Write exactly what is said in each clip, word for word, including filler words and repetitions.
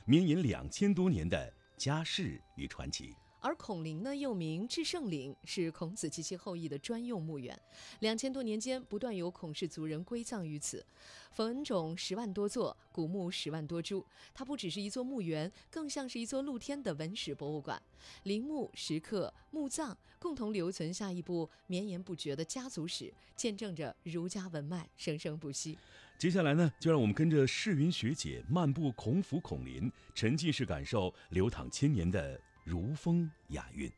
绵延两千多年的家世与传奇。 而孔陵呢，又名至圣陵，是孔子及其后裔的专用墓园。两千多年间，不断有孔氏族人归葬于此，坟冢十万多座，古墓十万多株。它不只是一座墓园，更像是一座露天的文史博物馆。陵墓、石刻、墓葬共同留存下一部绵延不绝的家族史，见证着儒家文脉生生不息。 接下来呢，就让我们跟着世云学姐漫步孔府孔林，沉浸式感受流淌千年的儒风雅韵。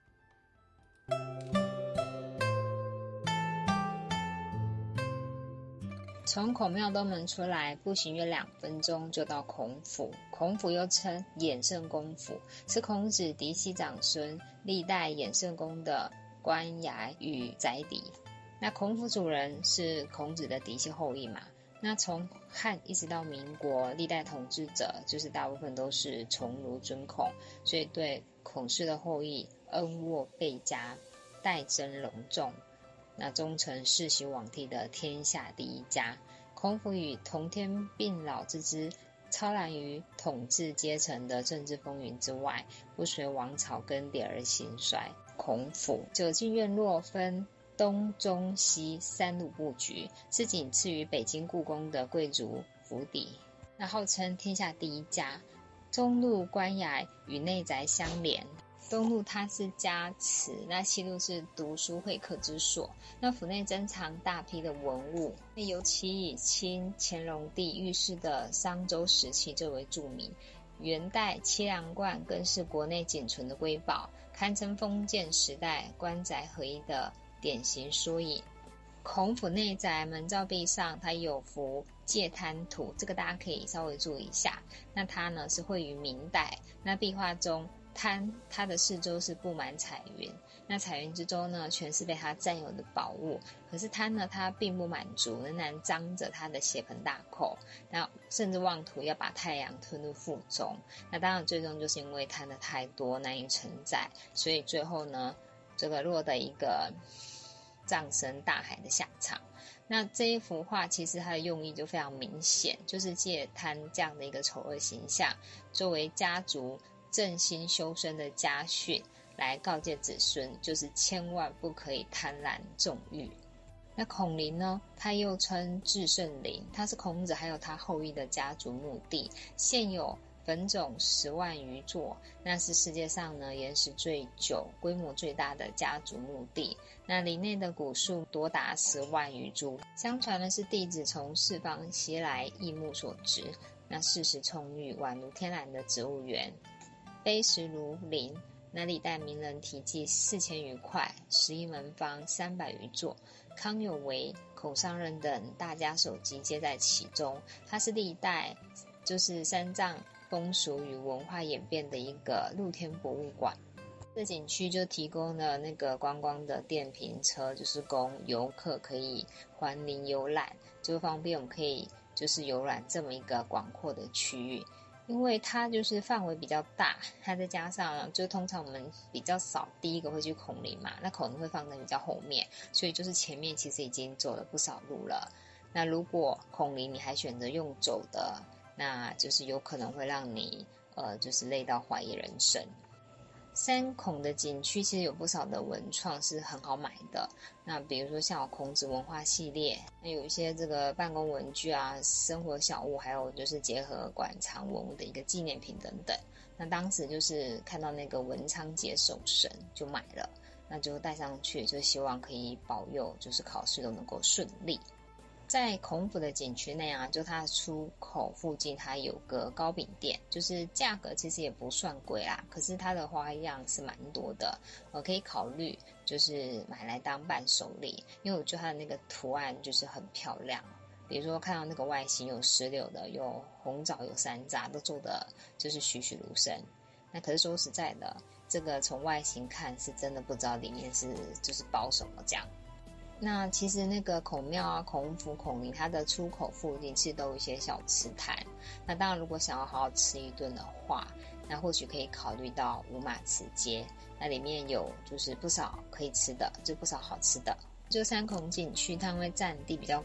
从孔庙东门出来，步行约两分钟就到孔府。孔府又称衍圣公府，是孔子嫡系长孙历代衍圣公的官衙与宅邸。那孔府主人是孔子的嫡系后裔嘛？那从汉一直到民国，历代统治者就是大部分都是崇儒尊孔，所以对孔氏的后裔恩渥倍加，待珍隆重。那终成世袭罔替的天下第一家。孔府与同天并老之姿，超然于统治阶层的政治风云之外，不随王朝更迭而兴衰。孔府九进院落分东中西三路布局，是仅次于北京故宫的贵族府邸。那号称天下第一家。中路官衙与内宅相连，东路它是家祠，那西路是读书会客之所。那府内珍藏大批的文物，尤其以清乾隆帝御赐的商周石器最为著名。元代七梁罐更是国内仅存的瑰宝，堪称封建时代官宅合一的典型缩影。孔府内宅门照壁上，它有幅戒贪图，这个大家可以稍微注意一下。那它呢是绘于明代，那壁画中贪它的四周是布满彩云，那彩云之中呢全是被它占有的宝物。可是贪呢它并不满足，仍然张着它的血盆大口，那甚至妄图要把太阳吞入腹中。那当然最终就是因为贪的太多，难以承载，所以最后呢这个落得一个葬身大海的下场。那这一幅画其实它的用意就非常明显，就是借贪这样的一个丑恶形象，作为家族振兴修身的家训，来告诫子孙，就是千万不可以贪婪纵欲。那孔陵呢，它又称至圣陵，它是孔子还有他后裔的家族墓地，现有坟冢十万余座，那是世界上呢岩石最久、规模最大的家族墓地。那陵内的古树多达十万余株，相传呢是弟子从四方携来异木所植，那适时充裕，宛如天然的植物园。碑石如林，那历代名人题记四千余块，十一门方三百余座，康有为、孔尚任等大家手机皆在其中。它是历代就是三藏风俗与文化演变的一个露天博物馆。这景区就提供了那个观光的电瓶车，就是供游客可以环林游览，就方便我们可以就是游览这么一个广阔的区域。因为它就是范围比较大，它再加上就通常我们比较少第一个会去孔陵嘛，那孔陵会放在比较后面，所以就是前面其实已经走了不少路了。那如果孔陵你还选择用走的，那就是有可能会让你呃，就是累到怀疑人生。三孔的景区其实有不少的文创是很好买的，那比如说像有孔子文化系列，那有一些这个办公文具啊、生活小物，还有就是结合馆藏文物的一个纪念品等等。那当时就是看到那个文昌节守神就买了，那就带上去，就希望可以保佑就是考试都能够顺利。在孔府的景区内啊，就它的出口附近它有个糕饼店，就是价格其实也不算贵啦，可是它的花样是蛮多的，我可以考虑就是买来当伴手礼，因为我觉得它的那个图案就是很漂亮，比如说看到那个外形有石榴的，有红枣，有山楂，都做的就是栩栩如生。那可是说实在的，这个从外形看是真的不知道里面是就是包什么这样。那其实那个孔庙啊、孔府、孔陵，它的出口附近其实都有一些小吃摊。那当然，如果想要好好吃一顿的话，那或许可以考虑到五马祠街，那里面有就是不少可以吃的，就不少好吃的。就三孔景区，它因为占地比较广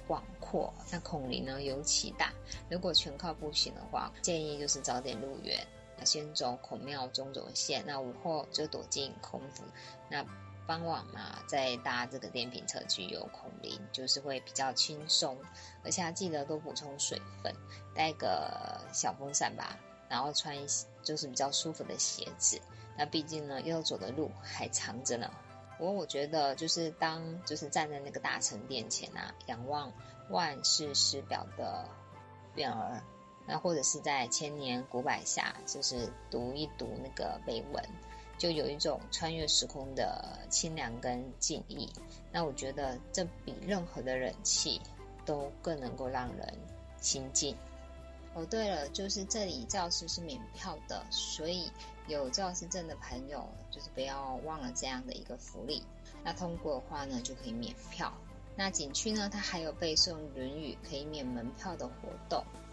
阔，那孔林呢尤其大。如果全靠步行的话，建议就是早点入园，先走孔庙中轴线，那午后就躲进孔府，那傍晚嘛再搭这个电瓶车去游孔林，就是会比较轻松。而且记得多补充水分，带个小风扇吧，然后穿就是比较舒服的鞋子。那毕竟呢要走的路还长着呢。不过我觉得就是当就是站在那个大成殿前啊，仰望万世师表的匾额，那或者是在千年古柏下，就是读一读那个碑文，就有一种穿越时空的清凉跟敬意。那我觉得这比任何的人气都更能够让人心静。哦，对了，就是这里教室是免票的，所以有教师证的朋友就是不要忘了这样的一个福利。那通过的话呢就可以免票。那景区呢它还有背诵《论语》可以免门票的活动。